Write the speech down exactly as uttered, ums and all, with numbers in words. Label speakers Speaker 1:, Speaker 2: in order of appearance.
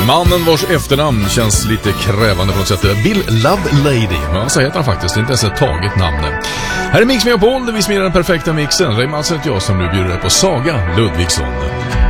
Speaker 1: Mannen vars efternamn känns lite krävande på något sätt. Bill Lovelady. Ja, så heter han faktiskt. Inte ens ett taget namn. Här är Mix Megapol, där vi smirar den perfekta mixen. Ray Mats heter jag som nu bjuder på Saga Ludvigsson.